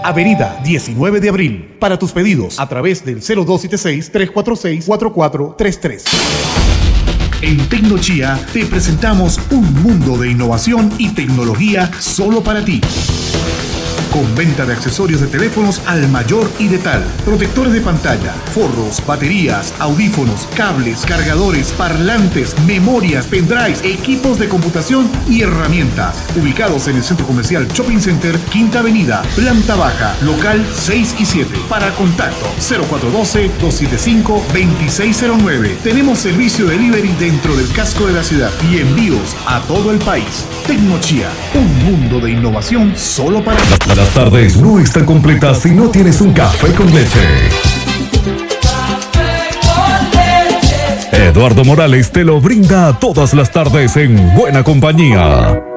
Avenida 19 de Abril. Para tus pedidos a través del 0276-346-4433. En Tecnochía te presentamos un mundo de innovación y tecnología solo para ti. Con venta de accesorios de teléfonos al mayor y de tal, protectores de pantalla, forros, baterías, audífonos, cables, cargadores, parlantes, memorias, pendrives, equipos de computación y herramientas. Ubicados en el Centro Comercial Shopping Center, Quinta Avenida, planta baja, local 6 y 7. Para contacto 0412-275-2609. Tenemos servicio de delivery dentro del casco de la ciudad y envíos a todo el país. Tecnochía, un mundo de innovación solo para ti. Las tardes no están completas si no tienes un café con leche. Eduardo Morales te lo brinda todas las tardes en buena compañía.